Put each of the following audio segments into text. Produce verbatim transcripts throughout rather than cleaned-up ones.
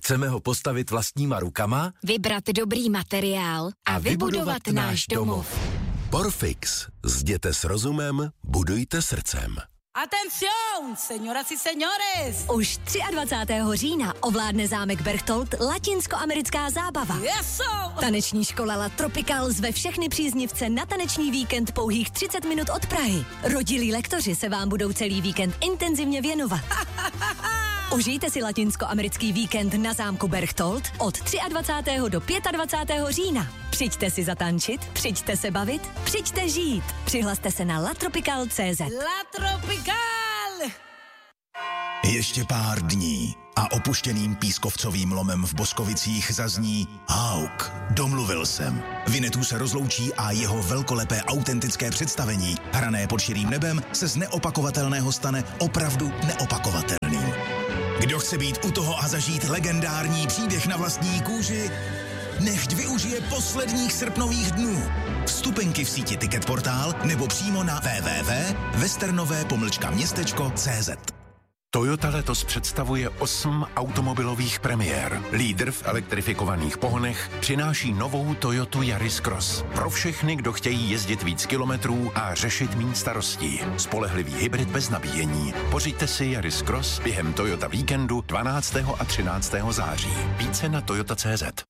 Chceme ho postavit vlastníma rukama, vybrat dobrý materiál a, a vybudovat, vybudovat náš domov. Porfix. Zděte s rozumem, budujte srdcem. Atención, señoras y señores! Už dvacátého třetího října ovládne zámek Berchtold latinskoamerická zábava. Yes, Taneční škola La Tropical zve všechny příznivce na taneční víkend pouhých třicet minut od Prahy. Rodilí lektoři se vám budou celý víkend intenzivně věnovat. Užijte si latinskoamerický víkend na zámku Berchtold od dvacátého třetího do dvacátého pátého října. Přijďte si zatančit, přijďte se bavit, přijďte žít. Přihlaste se na latropical tečka cé zet. La Tropical! Ještě pár dní a opuštěným pískovcovým lomem v Boskovicích zazní Hauk, domluvil jsem. Vinetů se rozloučí a jeho velkolepé autentické představení, hrané pod širým nebem, se z neopakovatelného stane opravdu neopakovatelným. Kdo chce být u toho a zažít legendární příběh na vlastní kůži, nechť využije posledních srpnových dnů. Vstupenky v síti Ticketportál nebo přímo na w w w tečka westernové pomlčka městečko tečka cé zet. Toyota letos představuje osm automobilových premiér. Lídr v elektrifikovaných pohonech přináší novou Toyotu Yaris Cross. Pro všechny, kdo chtějí jezdit víc kilometrů a řešit méně starostí. Spolehlivý hybrid bez nabíjení. Pořiďte si Yaris Cross během Toyota víkendu dvanáctého a třináctého září. Více na toyota tečka cé zet.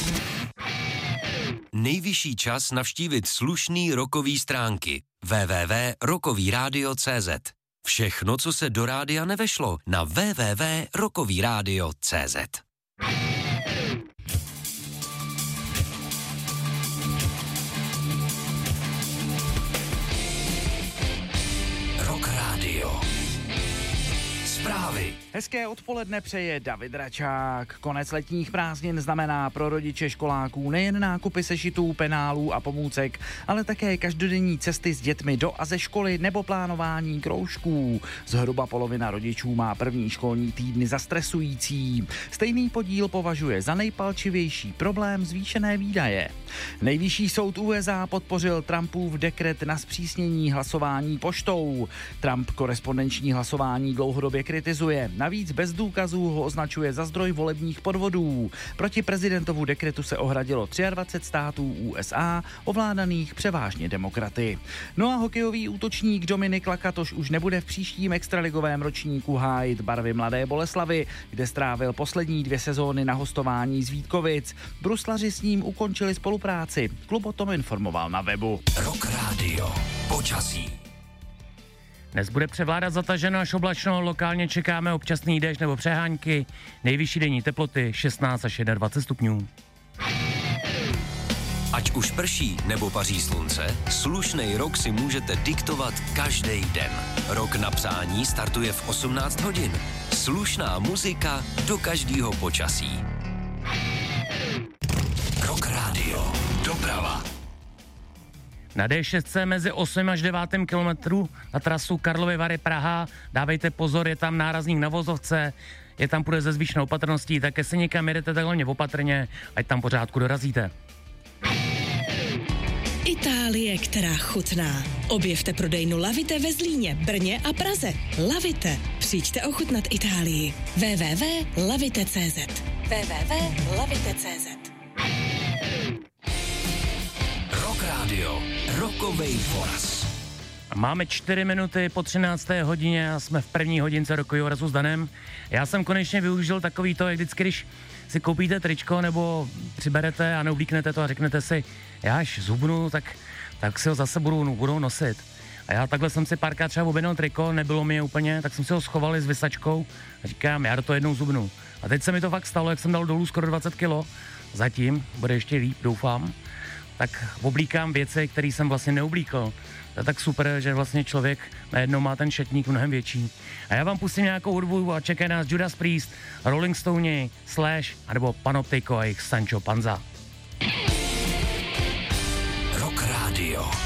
Nejvyšší čas navštívit slušný rokový stránky. w w w tečka rokový rádio tečka cé zet. Všechno, co se do rádia nevešlo, na w w w tečka rokový rádio tečka cé zet. Rock Radio. Zprávy. Hezké odpoledne přeje David Račák. Konec letních prázdnin znamená pro rodiče školáků nejen nákupy sešitů, penálů a pomůcek, ale také každodenní cesty s dětmi do a ze školy nebo plánování kroužků. Zhruba polovina rodičů má první školní týdny za stresující. Stejný podíl považuje za nejpalčivější problém zvýšené výdaje. Nejvyšší soud U S A podpořil Trumpův dekret na zpřísnění hlasování poštou. Trump korespondenční hlasování dlouhodobě kritizuje. Navíc bez důkazů ho označuje za zdroj volebních podvodů. Proti prezidentovu dekretu se ohradilo dvacet tři států U S A, ovládaných převážně demokraty. No a hokejový útočník Dominik Lakatoš už nebude v příštím extraligovém ročníku hájit barvy Mladé Boleslavi, kde strávil poslední dvě sezóny na hostování z Vítkovic. Bruslaři s ním ukončili spolupráci. Klub o tom informoval na webu. Rock Radio. Počasí. Dnes bude převládat zataženo až oblačno, lokálně čekáme občasný déšť nebo přehánky, nejvyšší denní teploty šestnáct až dvacet jedna stupňů. Ať už prší nebo paří slunce, slušnej rok si můžete diktovat každý den. Rok na přání startuje v osmnáct hodin. Slušná muzika do každého počasí. Rock Radio. Doprava. Na D šest mezi osmým až devátým kilometru na trasu Karlovy Vary Praha. Dávejte pozor, je tam nárazník na vozovce, je tam půjde ze zvýšenou opatrností, tak jestli někam jedete, tak hlavně opatrně, ať tam pořádku dorazíte. Itálie, která chutná. Objevte prodejnu Lavite ve Zlíně, Brně a Praze. Lavite. Přijďte ochutnat Itálii. w w w tečka lavite tečka cé zet w w w tečka lavite tečka cé zet. Rock Radio. Rokovej Foras. Máme čtyři minuty po třinácté hodině a jsme v první hodince rokového razu s Danem. Já jsem konečně využil takový to, jak vždycky, když si koupíte tričko nebo přiberete a neoblíknete to a řeknete si, já až zhubnu, tak, tak si ho zase budu, budu nosit. A já takhle jsem si párkrát třeba objednal triko, nebylo mi je úplně, tak jsem si ho schoval s vysačkou a říkám, já do toho jednou zhubnu. A teď se mi to fakt stalo, jak jsem dal dolů skoro dvacet kilo, zatím, bude ještě líp, doufám, tak oblíkám věci, které jsem vlastně neoblíkl. To je tak super, že vlastně člověk najednou má ten šatník mnohem větší. A já vám pustím nějakou hudbu a čeká nás Judas Priest, Rolling Stone, Slash, anebo Panoptiko a jejich Sancho Panza. Rock Radio.